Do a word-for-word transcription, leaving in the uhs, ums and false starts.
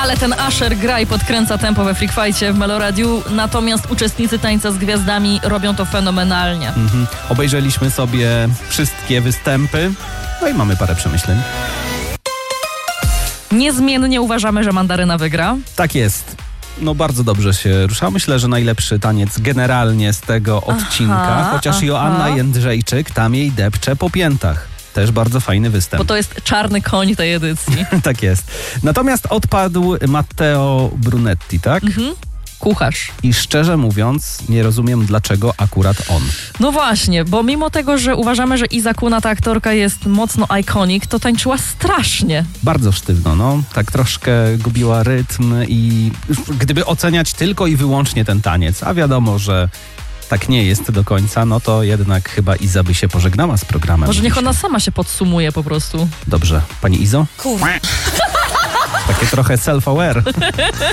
Ale ten Usher gra i podkręca tempo we Freak Fight'cie w Meloradiu, natomiast uczestnicy Tańca z Gwiazdami robią to fenomenalnie. Mhm. Obejrzeliśmy sobie wszystkie występy, no i mamy parę przemyśleń. Niezmiennie uważamy, że Mandaryna wygra. Tak jest. No bardzo dobrze się rusza. Myślę, że najlepszy taniec generalnie z tego odcinka, aha, chociaż aha. Joanna Jędrzejczyk tam jej depcze po piętach. Też bardzo fajny występ. Bo to jest czarny koń tej edycji. Tak jest. Natomiast odpadł Matteo Brunetti, tak? Mhm. Kucharz. I szczerze mówiąc, nie rozumiem, dlaczego akurat on. No właśnie, bo mimo tego, że uważamy, że Iza Kuna, ta aktorka, jest mocno iconic, to tańczyła strasznie. Bardzo sztywno, no. Tak troszkę gubiła rytm i gdyby oceniać tylko i wyłącznie ten taniec, a wiadomo, że tak nie jest do końca, no to jednak chyba Iza by się pożegnała z programem. Może niech dzisiaj. ona sama się podsumuje po prostu. Dobrze. Pani Izo? Kurwa. Takie trochę self-aware.